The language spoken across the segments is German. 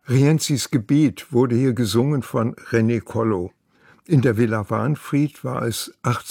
Rienzis Gebet wurde hier gesungen von René Collo. In der Villa Wahnfried war es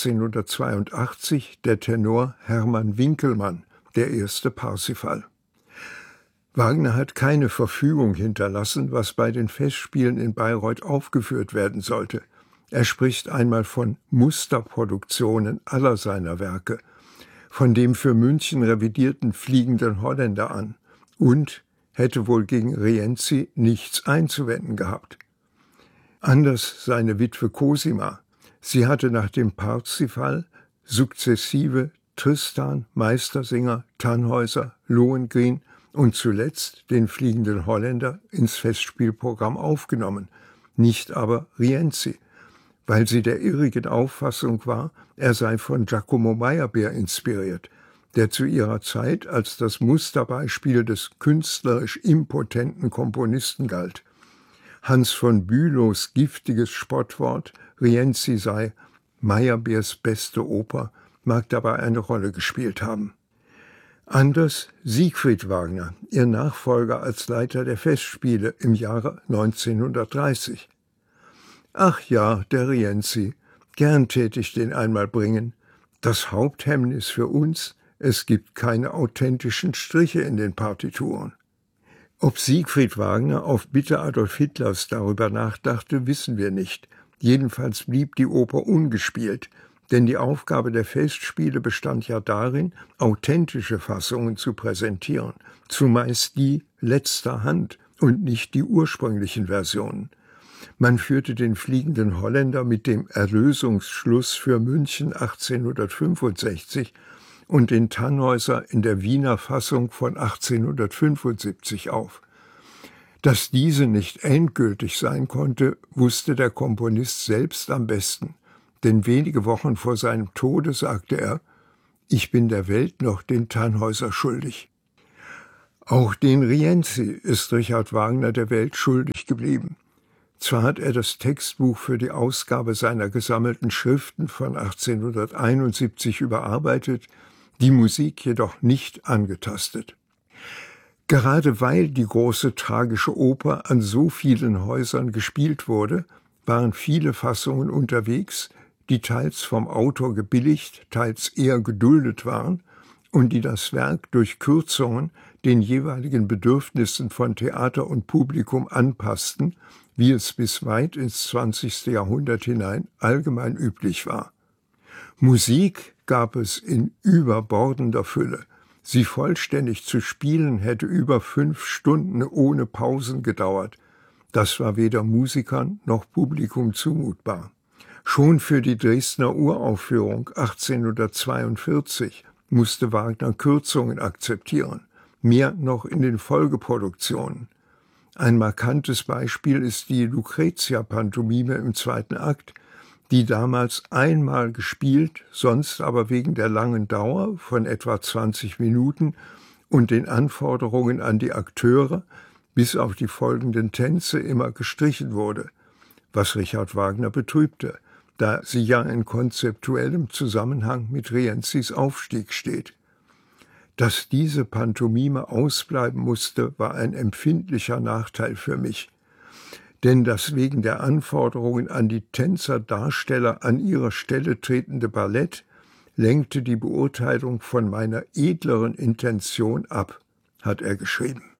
1882 der Tenor Hermann Winkelmann, der erste Parsifal. Wagner hat keine Verfügung hinterlassen, was bei den Festspielen in Bayreuth aufgeführt werden sollte. Er spricht einmal von Musterproduktionen aller seiner Werke, von dem für München revidierten Fliegenden Holländer an und hätte wohl gegen Rienzi nichts einzuwenden gehabt. Anders seine Witwe Cosima. Sie hatte nach dem Parsifal sukzessive Tristan, Meistersinger, Tannhäuser, Lohengrin und zuletzt den Fliegenden Holländer ins Festspielprogramm aufgenommen, nicht aber Rienzi, weil sie der irrigen Auffassung war, er sei von Giacomo Meyerbeer inspiriert, der zu ihrer Zeit als das Musterbeispiel des künstlerisch impotenten Komponisten galt. Hans von Bülows giftiges Spottwort, Rienzi sei Meyerbeers beste Oper, mag dabei eine Rolle gespielt haben. Anders Siegfried Wagner, ihr Nachfolger als Leiter der Festspiele im Jahre 1930. Ach ja, der Rienzi, gern tät ich den einmal bringen. Das Haupthemmnis für uns, es gibt keine authentischen Striche in den Partituren. Ob Siegfried Wagner auf Bitte Adolf Hitlers darüber nachdachte, wissen wir nicht. Jedenfalls blieb die Oper ungespielt, denn die Aufgabe der Festspiele bestand ja darin, authentische Fassungen zu präsentieren, zumeist die letzter Hand und nicht die ursprünglichen Versionen. Man führte den Fliegenden Holländer mit dem Erlösungsschluss für München 1865 und den Tannhäuser in der Wiener Fassung von 1875 auf. Dass diese nicht endgültig sein konnte, wusste der Komponist selbst am besten, denn wenige Wochen vor seinem Tode sagte er: »Ich bin der Welt noch den Tannhäuser schuldig.« Auch den Rienzi ist Richard Wagner der Welt schuldig geblieben. Zwar hat er das Textbuch für die Ausgabe seiner gesammelten Schriften von 1871 überarbeitet, die Musik jedoch nicht angetastet. Gerade weil die große tragische Oper an so vielen Häusern gespielt wurde, waren viele Fassungen unterwegs, die teils vom Autor gebilligt, teils eher geduldet waren und die das Werk durch Kürzungen den jeweiligen Bedürfnissen von Theater und Publikum anpassten, wie es bis weit ins 20. Jahrhundert hinein allgemein üblich war. Musik gab es in überbordender Fülle. Sie vollständig zu spielen hätte über 5 Stunden ohne Pausen gedauert. Das war weder Musikern noch Publikum zumutbar. Schon für die Dresdner Uraufführung 1842 musste Wagner Kürzungen akzeptieren, mehr noch in den Folgeproduktionen. Ein markantes Beispiel ist die Lucretia-Pantomime im 2. Akt, die damals einmal gespielt, sonst aber wegen der langen Dauer von etwa 20 Minuten und den Anforderungen an die Akteure bis auf die folgenden Tänze immer gestrichen wurde, was Richard Wagner betrübte, da sie ja in konzeptuellem Zusammenhang mit Rienzis Aufstieg steht. Dass diese Pantomime ausbleiben musste, war ein empfindlicher Nachteil für mich. Denn das wegen der Anforderungen an die Tänzer-Darsteller an ihre Stelle tretende Ballett lenkte die Beurteilung von meiner edleren Intention ab, hat er geschrieben.